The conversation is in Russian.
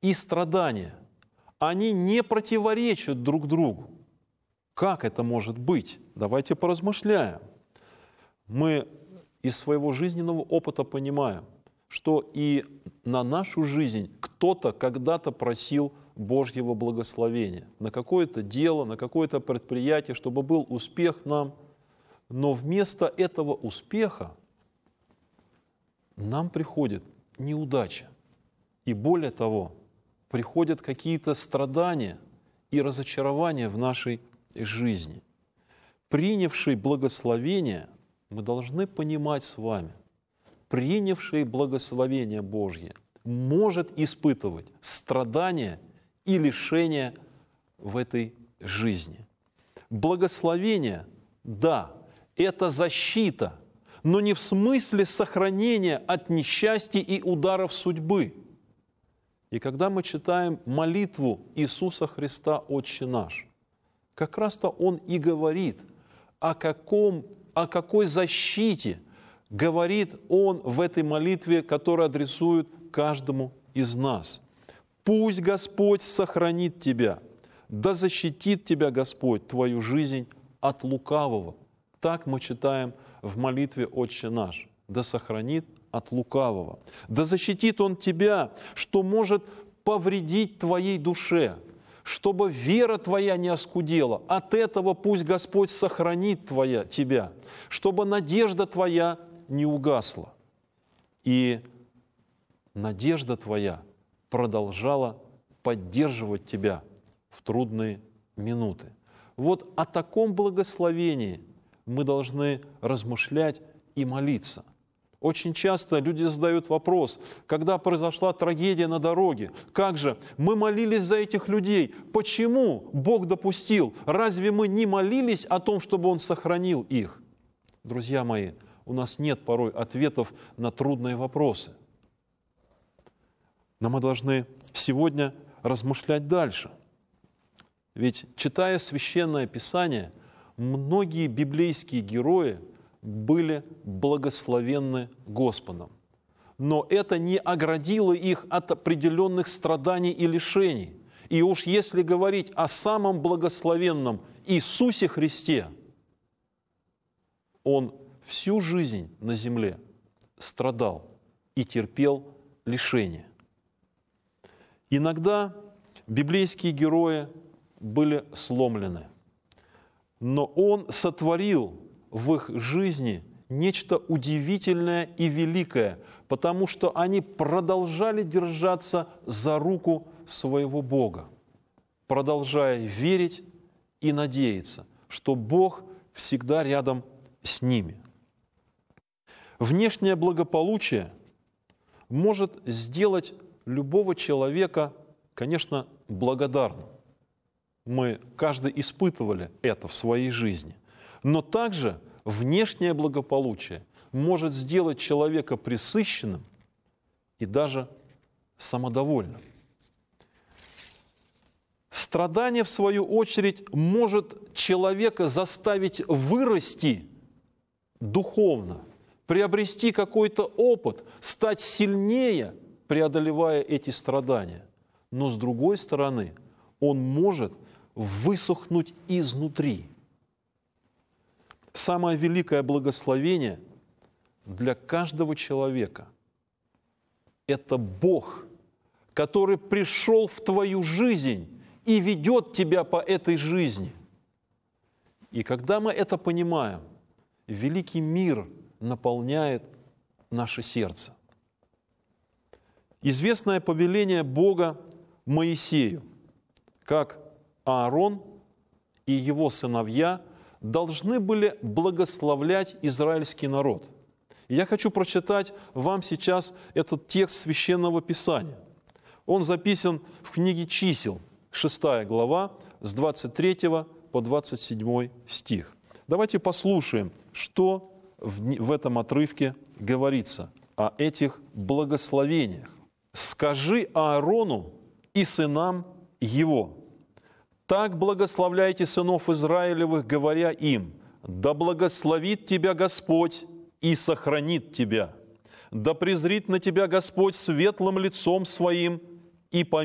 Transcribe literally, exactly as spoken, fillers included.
и страдания, они не противоречат друг другу. Как это может быть? Давайте поразмышляем. Мы из своего жизненного опыта понимаем, что и на нашу жизнь кто-то когда-то просил Божьего благословения на какое-то дело, на какое-то предприятие, чтобы был успех нам. Но вместо этого успеха нам приходит неудача. И более того, приходят какие-то страдания и разочарования в нашей жизни. Принявший благословение, мы должны понимать с вами, принявший благословение Божье может испытывать страдания и лишения в этой жизни. Благословение, да, это защита, но не в смысле сохранения от несчастья и ударов судьбы. И когда мы читаем молитву Иисуса Христа «Отче наш», как раз-то Он и говорит, о, каком, о какой защите говорит Он в этой молитве, которая адресует каждому из нас. «Пусть Господь сохранит тебя, да защитит тебя Господь, твою жизнь от лукавого». Так мы читаем в молитве «Отче наш». «Да сохранит от лукавого». «Да защитит Он тебя, что может повредить твоей душе, чтобы вера твоя не оскудела. От этого пусть Господь сохранит твоя, тебя, чтобы надежда твоя не угасла». И надежда твоя продолжала поддерживать тебя в трудные минуты. Вот о таком благословении мы должны размышлять и молиться. Очень часто люди задают вопрос, когда произошла трагедия на дороге, как же мы молились за этих людей, почему Бог допустил? Разве мы не молились о том, чтобы Он сохранил их? Друзья мои, у нас нет порой ответов на трудные вопросы. Но мы должны сегодня размышлять дальше. Ведь, читая Священное Писание, многие библейские герои были благословенны Господом. Но это не оградило их от определенных страданий и лишений. И уж если говорить о самом благословенном Иисусе Христе, Он всю жизнь на земле страдал и терпел лишения. Иногда библейские герои были сломлены, но Он сотворил в их жизни нечто удивительное и великое, потому что они продолжали держаться за руку своего Бога, продолжая верить и надеяться, что Бог всегда рядом с ними. Внешнее благополучие может сделать любого человека, конечно, благодарным. Мы, каждый испытывали это в своей жизни. Но также внешнее благополучие может сделать человека пресыщенным и даже самодовольным. Страдание, в свою очередь, может человека заставить вырасти духовно, приобрести какой-то опыт, стать сильнее, преодолевая эти страдания. Но, с другой стороны, он может высохнуть изнутри. Самое великое благословение для каждого человека – это Бог, который пришел в твою жизнь и ведет тебя по этой жизни. И когда мы это понимаем, великий мир наполняет наше сердце. Известное повеление Бога Моисею, как Аарон и его сыновья должны были благословлять израильский народ. И я хочу прочитать вам сейчас этот текст Священного Писания. Он записан в книге Чисел, шестая глава, с двадцать третьего по двадцать седьмой стих. Давайте послушаем, что в, в этом отрывке говорится о этих благословениях. «Скажи Аарону и сынам его: так благословляйте сынов Израилевых, говоря им: да благословит тебя Господь и сохранит тебя, да презрит на тебя Господь светлым лицом своим и помилует